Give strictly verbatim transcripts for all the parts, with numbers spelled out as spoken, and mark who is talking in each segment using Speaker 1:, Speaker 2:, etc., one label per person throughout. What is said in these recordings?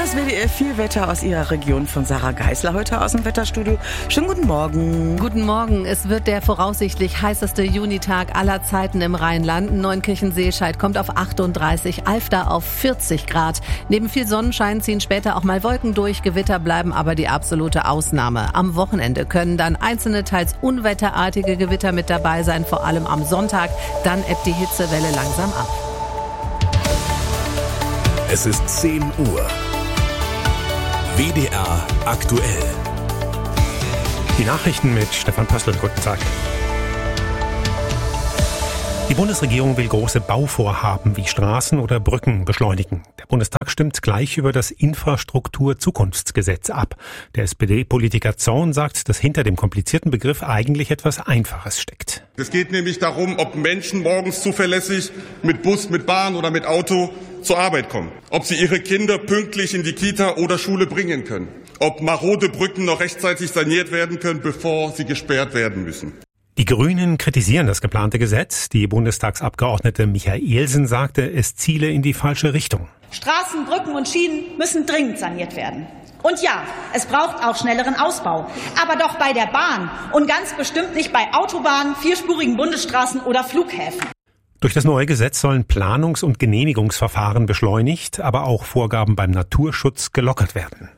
Speaker 1: Das W D R vier Wetter aus Ihrer Region von Sarah Geisler heute aus dem Wetterstudio. Schönen guten Morgen.
Speaker 2: Guten Morgen. Es wird der voraussichtlich heißeste Junitag aller Zeiten im Rheinland. Neunkirchen-Seescheid kommt auf achtunddreißig, Alfter auf vierzig Grad. Neben viel Sonnenschein ziehen später auch mal Wolken durch. Gewitter bleiben aber die absolute Ausnahme. Am Wochenende können dann einzelne, teils unwetterartige Gewitter mit dabei sein, vor allem am Sonntag. Dann ebbt die Hitzewelle langsam ab.
Speaker 3: Es ist zehn Uhr. W D R aktuell.
Speaker 4: Die Nachrichten mit Stefan Pössl. Guten Tag. Die Bundesregierung will große Bauvorhaben wie Straßen oder Brücken beschleunigen. Der Bundestag stimmt gleich über das Infrastrukturzukunftsgesetz ab. Der S P D-Politiker Zorn sagt, dass hinter dem komplizierten Begriff eigentlich etwas Einfaches steckt.
Speaker 5: Es geht nämlich darum, ob Menschen morgens zuverlässig mit Bus, mit Bahn oder mit Auto zur Arbeit kommen. Ob sie ihre Kinder pünktlich in die Kita oder Schule bringen können. Ob marode Brücken noch rechtzeitig saniert werden können, bevor sie gesperrt werden müssen.
Speaker 4: Die Grünen kritisieren das geplante Gesetz. Die Bundestagsabgeordnete Michaelsen sagte, es ziele in die falsche Richtung.
Speaker 6: Straßen, Brücken und Schienen müssen dringend saniert werden. Und ja, es braucht auch schnelleren Ausbau. Aber doch bei der Bahn und ganz bestimmt nicht bei Autobahnen, vierspurigen Bundesstraßen oder Flughäfen.
Speaker 4: Durch das neue Gesetz sollen Planungs- und Genehmigungsverfahren beschleunigt, aber auch Vorgaben beim Naturschutz gelockert werden.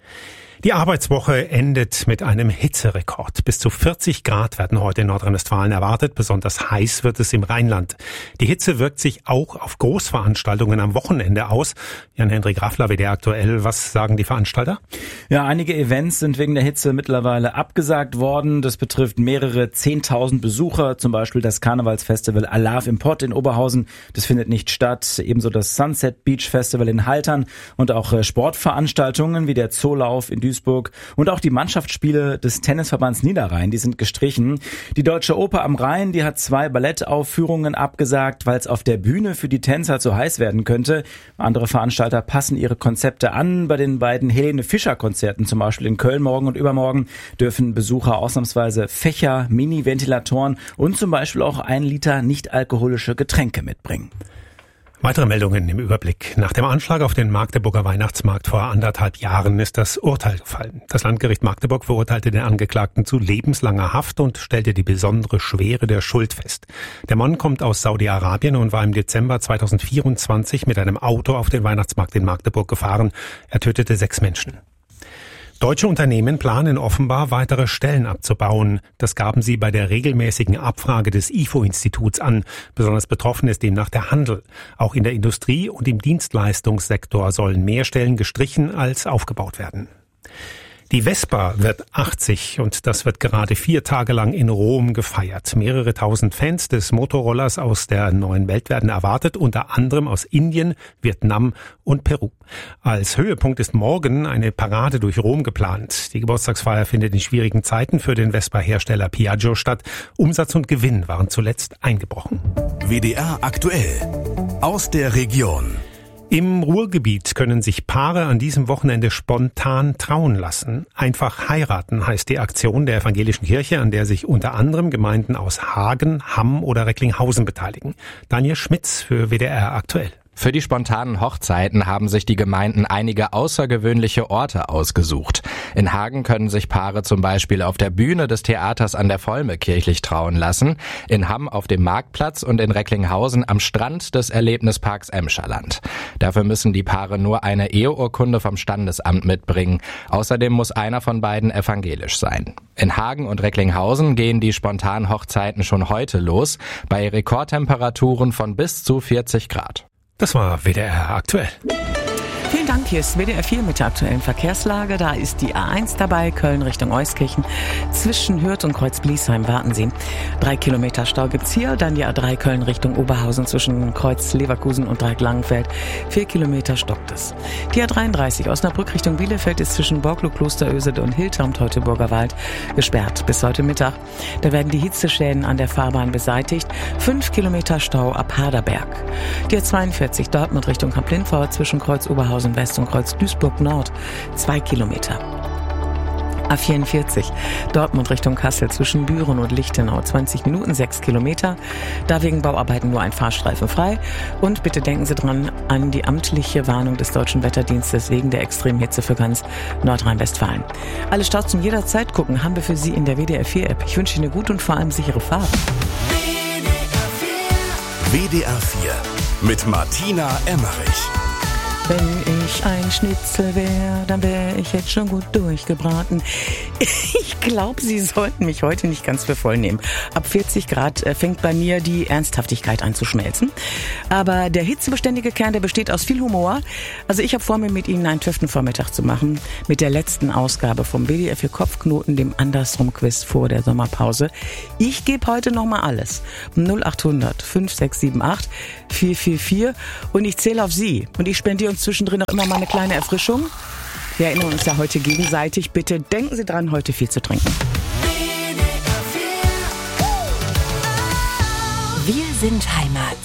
Speaker 4: Die Arbeitswoche endet mit einem Hitzerekord. Bis zu vierzig Grad werden heute in Nordrhein-Westfalen erwartet. Besonders heiß wird es im Rheinland. Die Hitze wirkt sich auch auf Großveranstaltungen am Wochenende aus. Jan-Hendrik Raffler, W D R aktuell. Was sagen die Veranstalter?
Speaker 7: Ja, einige Events sind wegen der Hitze mittlerweile abgesagt worden. Das betrifft mehrere zehntausend Besucher. Zum Beispiel das Karnevalsfestival Alarv im Pott in Oberhausen. Das findet nicht statt. Ebenso das Sunset Beach Festival in Haltern und auch Sportveranstaltungen wie der Zoolauf in Duisburg. Und auch die Mannschaftsspiele des Tennisverbands Niederrhein, die sind gestrichen. Die Deutsche Oper am Rhein, die hat zwei Ballettaufführungen abgesagt, weil es auf der Bühne für die Tänzer zu heiß werden könnte. Andere Veranstalter passen ihre Konzepte an. Bei den beiden Helene Fischer Konzerten, zum Beispiel in Köln morgen und übermorgen, dürfen Besucher ausnahmsweise Fächer, Mini-Ventilatoren und zum Beispiel auch ein Liter nicht-alkoholische Getränke mitbringen.
Speaker 4: Weitere Meldungen im Überblick. Nach dem Anschlag auf den Magdeburger Weihnachtsmarkt vor anderthalb Jahren ist das Urteil gefallen. Das Landgericht Magdeburg verurteilte den Angeklagten zu lebenslanger Haft und stellte die besondere Schwere der Schuld fest. Der Mann kommt aus Saudi-Arabien und war im Dezember zweitausendvierundzwanzig mit einem Auto auf den Weihnachtsmarkt in Magdeburg gefahren. Er tötete sechs Menschen. Deutsche Unternehmen planen offenbar, weitere Stellen abzubauen. Das gaben sie bei der regelmäßigen Abfrage des I F O-Instituts an. Besonders betroffen ist demnach der Handel. Auch in der Industrie und im Dienstleistungssektor sollen mehr Stellen gestrichen als aufgebaut werden. Die Vespa wird achtzig und das wird gerade vier Tage lang in Rom gefeiert. Mehrere tausend Fans des Motorrollers aus der neuen Welt werden erwartet, unter anderem aus Indien, Vietnam und Peru. Als Höhepunkt ist morgen eine Parade durch Rom geplant. Die Geburtstagsfeier findet in schwierigen Zeiten für den Vespa-Hersteller Piaggio statt. Umsatz und Gewinn waren zuletzt eingebrochen.
Speaker 3: W D R aktuell aus der Region.
Speaker 4: Im Ruhrgebiet können sich Paare an diesem Wochenende spontan trauen lassen. Einfach heiraten heißt die Aktion der Evangelischen Kirche, an der sich unter anderem Gemeinden aus Hagen, Hamm oder Recklinghausen beteiligen. Daniel Schmitz für W D R aktuell.
Speaker 8: Für die spontanen Hochzeiten haben sich die Gemeinden einige außergewöhnliche Orte ausgesucht. In Hagen können sich Paare zum Beispiel auf der Bühne des Theaters an der Volme kirchlich trauen lassen, in Hamm auf dem Marktplatz und in Recklinghausen am Strand des Erlebnisparks Emscherland. Dafür müssen die Paare nur eine Eheurkunde vom Standesamt mitbringen. Außerdem muss einer von beiden evangelisch sein. In Hagen und Recklinghausen gehen die spontanen Hochzeiten schon heute los, bei Rekordtemperaturen von bis zu vierzig Grad.
Speaker 4: Das war W D R aktuell.
Speaker 1: Vielen Dank, hier ist W D R vier mit der aktuellen Verkehrslage. Da ist die A eins dabei, Köln Richtung Euskirchen. Zwischen Hürth und Kreuz-Bliesheim warten Sie. Drei Kilometer Stau gibt's hier. Dann die A drei Köln Richtung Oberhausen zwischen Kreuz Leverkusen und Dreieck-Langenfeld. Vier Kilometer stockt es. Die A dreiunddreißig Osnabrück Richtung Bielefeld ist zwischen Borglo, Klosterösede und Hilterm Teutoburger Wald gesperrt bis heute Mittag. Da werden die Hitzeschäden an der Fahrbahn beseitigt. Fünf Kilometer Stau ab Haderberg. Die A zweiundvierzig Dortmund Richtung Kamp-Lindau zwischen Kreuz Oberhausen West und Kreuz Duisburg Nord zwei Kilometer. A vierundvierzig, Dortmund Richtung Kassel zwischen Büren und Lichtenau, zwanzig Minuten, sechs Kilometer. Da wegen Bauarbeiten nur ein Fahrstreifen frei. Und bitte denken Sie dran an die amtliche Warnung des Deutschen Wetterdienstes wegen der extremen Hitze für ganz Nordrhein-Westfalen. Alle Staus zum jederzeit gucken haben wir für Sie in der W D R vier App. Ich wünsche Ihnen eine gute und vor allem sichere Fahrt.
Speaker 3: W D R vier mit Martina Emmerich.
Speaker 1: Wenn ich ein Schnitzel wäre, dann wäre ich jetzt schon gut durchgebraten. Ich glaube, Sie sollten mich heute nicht ganz für voll nehmen. Ab vierzig Grad fängt bei mir die Ernsthaftigkeit an zu schmelzen. Aber der hitzebeständige Kern, der besteht aus viel Humor. Also ich habe vor, mir mit Ihnen einen Töftenvormittag zu machen. Mit der letzten Ausgabe vom W D R vier Kopfknoten, dem Andersrum-Quiz vor der Sommerpause. Ich gebe heute nochmal alles. null acht hundert fünf sechs sieben acht vier vier vier und ich zähle auf Sie. Und ich spendiere uns zwischendrin auch immer mal eine kleine Erfrischung. Wir erinnern uns ja heute gegenseitig. Bitte denken Sie dran, heute viel zu trinken.
Speaker 2: Wir sind Heimat.